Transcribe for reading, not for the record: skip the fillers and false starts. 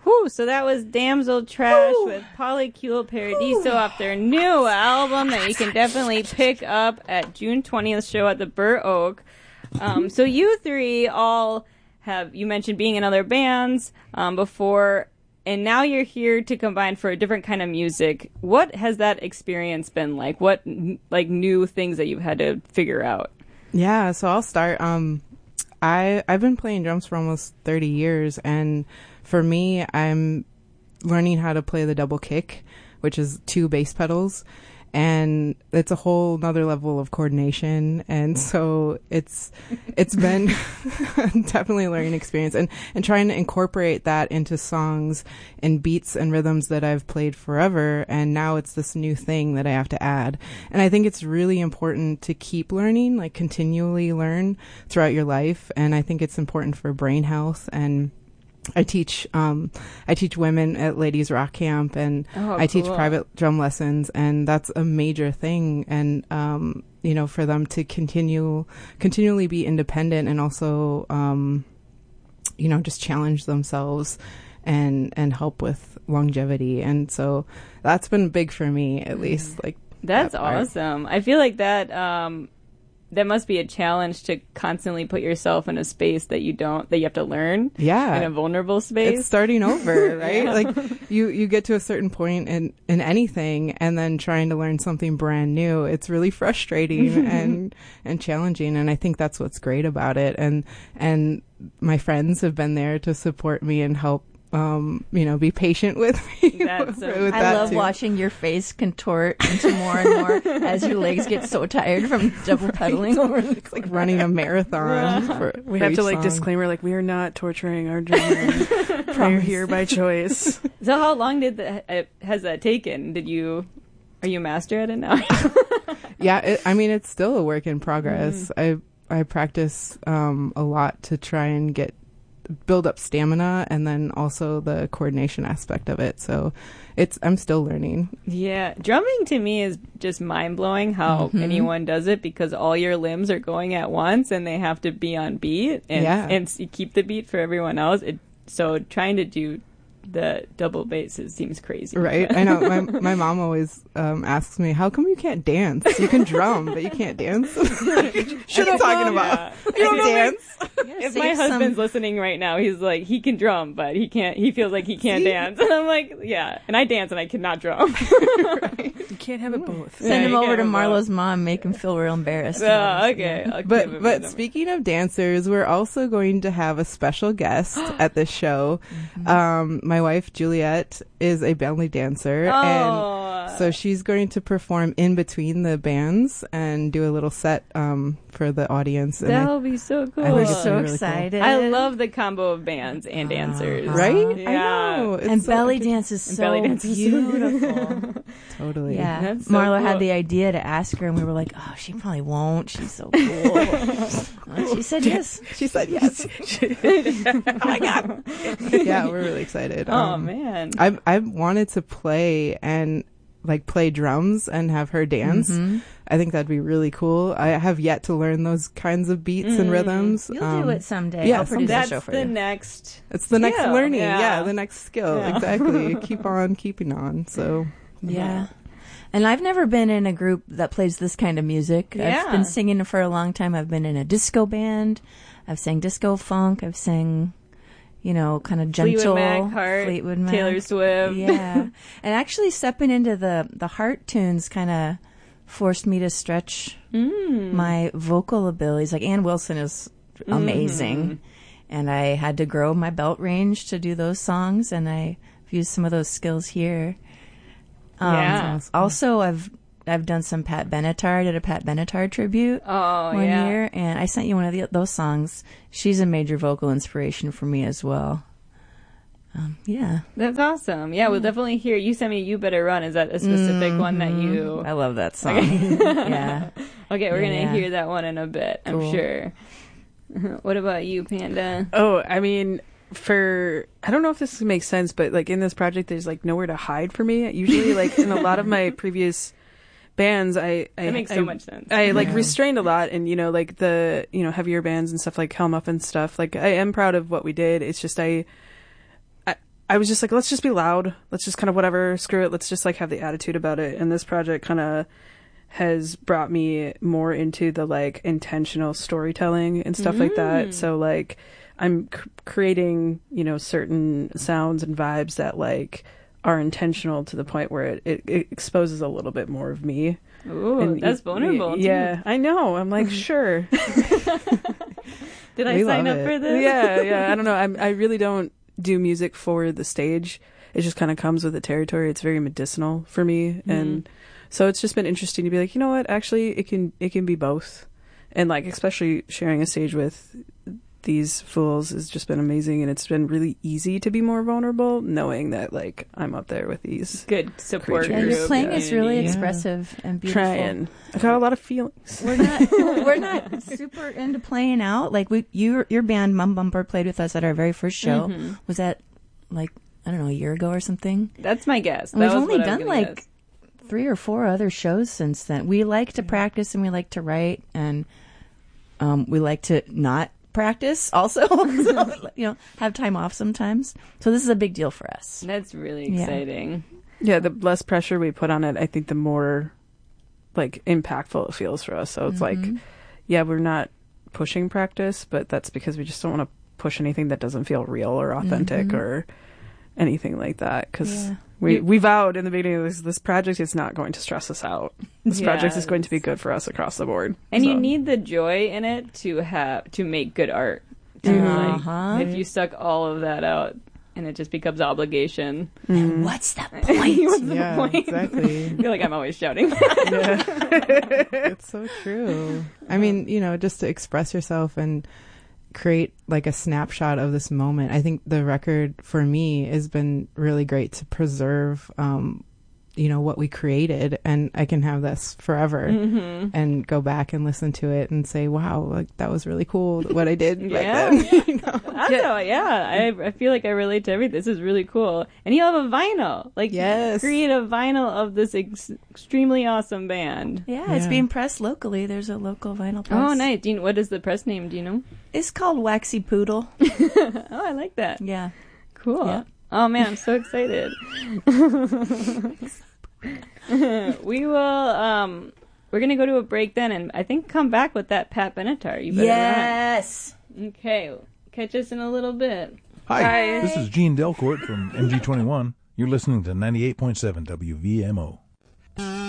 Whew, so that was Damsel Trash with Polycule Paradiso off their new album that you can definitely pick up at June 20th show at the Burr Oak. So you three all have, you mentioned being in other bands before, and now you're here to combine for a different kind of music. What has that experience been like? What new things that you've had to figure out? Yeah, so I'll start. I've been playing drums for almost 30 years, and for me, I'm learning how to play the double kick, which is 2 bass pedals, and it's a whole nother level of coordination. And so it's been definitely a learning experience, and trying to incorporate that into songs and beats and rhythms that I've played forever. And now it's this new thing that I have to add. And I think it's really important to keep learning, like continually learn throughout your life. And I think it's important for brain health. And I teach women at Ladies Rock Camp, and I teach private drum lessons, and that's a major thing. And, for them to continually be independent, and also, just challenge themselves and help with longevity. And so that's been big for me, at least. Like, that's awesome. I feel like that must be a challenge to constantly put yourself in a space that you have to learn. Yeah. In a vulnerable space. It's starting over, right? Yeah. Like you get to a certain point in anything, and then trying to learn something brand new. It's really frustrating and challenging. And I think that's what's great about it. And my friends have been there to support me and help be patient with me. I love watching your face contort into more and more as your legs get so tired from double pedaling. It's like running a marathon. We have to disclaimer, we are not torturing our drummer. We're here by choice. So how long has that taken? Are you a master at it now? Yeah, it's still a work in progress. I practice a lot to try and build up stamina, and then also the coordination aspect of it. So I'm still learning. Yeah. Drumming to me is just mind blowing how anyone does it, because all your limbs are going at once and they have to be on beat and keep the beat for everyone else. So trying to do the double basses seems crazy. Right. I know. My mom always asks me, how come you can't dance? You can drum, but you can't dance. Shut up, talking about. You don't dance. If my husband's listening right now, he's like, he can drum, but he can't. He feels like he can't dance. And I'm like, yeah. And I dance and I cannot drum. Right. You can't have it both. Send him over to Marlo's mom, make him feel real embarrassed. Okay. Yeah. But speaking of dancers, we're also going to have a special guest at this show. My wife Juliet is a belly dancer, and so she's going to perform in between the bands and do a little set for the audience. That'll be so cool. We're so really excited. Cool. I love the combo of bands and dancers. Right? Yeah. I know. And belly dance is so beautiful. Totally. Yeah. That's so Marlo cool. had the idea to ask her, and we were like, oh, she probably won't. She's so cool. And she said yes. She said yes. Oh my God. Yeah, we're really excited. Oh man. I wanted to play drums and have her dance. I think that'd be really cool. I have yet to learn those kinds of beats and rhythms. You'll do it someday. Yeah, I'll produce a show for you. It's the next learning. Yeah, the next skill. Yeah. Exactly. Keep on keeping on. So yeah. And I've never been in a group that plays this kind of music. Yeah. I've been singing for a long time. I've been in a disco band. I've sang disco funk. I've sang, kind of gentle. Fleetwood Mac, Taylor Swift. Yeah. And actually stepping into the heart tunes kind of forced me to stretch my vocal abilities. Like Ann Wilson is amazing. And I had to grow my belt range to do those songs, and I've used some of those skills here. Awesome. Also, I've done some Pat Benatar. I did a Pat Benatar tribute one year, and I sent you one of those songs. She's a major vocal inspiration for me as well. Yeah. That's awesome. Yeah, we'll definitely hear. You sent me You Better Run. Is that a specific one that you... I love that song. Okay. Yeah. Okay, we're going to hear that one in a bit, cool. I'm sure. What about you, Panda? Oh, I mean... I don't know if this makes sense, but in this project, there's nowhere to hide for me. Usually, in a lot of my previous bands, That makes so much sense. I restrained a lot, and the heavier bands and stuff like Helm Up and stuff. I am proud of what we did. It's just I I was just like, let's just be loud. Let's just kind of whatever, screw it. Let's just like have the attitude about it. And this project kind of has brought me more into the like intentional storytelling and stuff like that. So like I'm creating, you know, certain sounds and vibes that like are intentional to the point where it exposes a little bit more of me. Ooh, And that's vulnerable. Yeah, I know. I'm like, sure. Did I sign up for this? Yeah. I don't know. I really don't do music for the stage. It just kind of comes with the territory. It's very medicinal for me, and so it's just been interesting to be like, you know what? Actually, it can be both, and like especially sharing a stage with these fools has just been amazing, and it's been really easy to be more vulnerable, knowing that like I'm up there with these good support creatures. group. Your playing is really Yeah. expressive and beautiful. Trying. I got a lot of feelings. We're not super into playing out. Like your band Mum Bumper played with us at our very first show. Was that like, I don't know, a year ago or something? That's my guess. And we've That was only what I was done gonna like guess. 3 or 4 other shows since then. We like to practice and we like to write, and we like to not practice also. So, you know, have time off sometimes. So this is a big deal for us. That's really Yeah. exciting. Yeah, the less pressure we put on it, I think the more like impactful it feels for us. So it's like, yeah, we're not pushing practice, but that's because we just don't want to push anything that doesn't feel real or authentic or anything like that. Because we vowed in the beginning of this project is not going to stress us out. This project is going to be good for us across the board. And you So. need the joy in it to make good art. Like, if you suck all of that out and it just becomes obligation. And what's the point? What's the Yeah, point? exactly. I feel like I'm always shouting. It's so true. I mean, you know, just to express yourself and create like a snapshot of this moment. I think the record for me has been really great to preserve, you know, what we created, and I can have this forever and go back and listen to it and say, wow, like that was really cool what I did back then. You know? I don't know. Yeah, I feel like I relate to everything. This is really cool. And you have a vinyl. Like, Yes. create a vinyl of this extremely awesome band. Yeah, it's Yeah. being pressed locally. There's a local vinyl press. Oh, nice. What is the press name? Do you know? It's called Waxy Poodle. Oh, I like that. Yeah. Cool. Yeah. Oh man, I'm so excited. We will we're gonna go to a break then, and I think come back with that Pat Benatar. You better Yes. run. Okay. Catch us in a little bit. Hi, this is Gene Delcourt from MG21. You're listening to 98.7 WVMO.